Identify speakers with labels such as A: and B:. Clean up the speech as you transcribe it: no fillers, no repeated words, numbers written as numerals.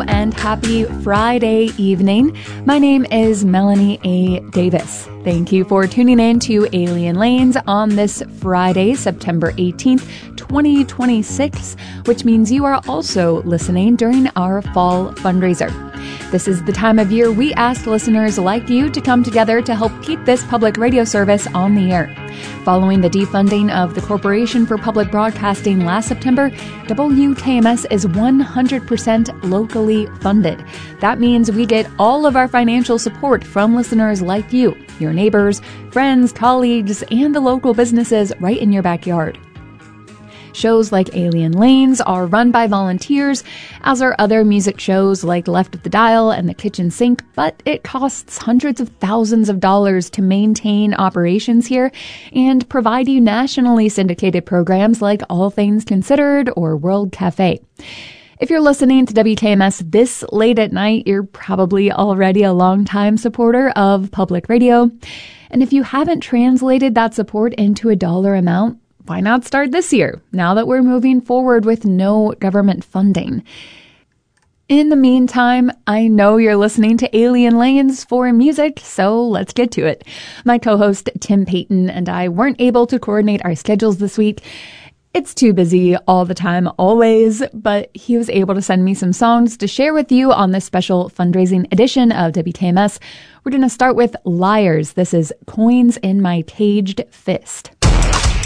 A: and happy Friday evening. My name is Melanie A. Davis. Thank you for tuning in to Alien Lanes on this Friday, September 18th, 2026, which means you are also listening during our fall fundraiser. This is the time of year we ask listeners like you to come together to help keep this public radio service on the air. Following the defunding of the Corporation for Public Broadcasting last September, WKMS is 100% locally funded. That means we get all of our financial support from listeners like you, your neighbors, friends, colleagues, and the local businesses right in your backyard. Shows like Alien Lanes are run by volunteers, as are other music shows like Left of the Dial and The Kitchen Sink, but it costs hundreds of thousands of dollars to maintain operations here and provide you nationally syndicated programs like All Things Considered or World Cafe. If you're listening to WKMS this late at night, you're probably already a longtime supporter of public radio. And if you haven't translated that support into a dollar amount, why not start this year, now that we're moving forward with no government funding? In the meantime, I know you're listening to Alien Lanes for music, so let's get to it. My co-host Tim Payton and I weren't able to coordinate our schedules this week. It's too busy all the time, always, but he was able to send me some songs to share with you on this special fundraising edition of WKMS. We're going to start with Liars. This is Coins in My Caged Fist.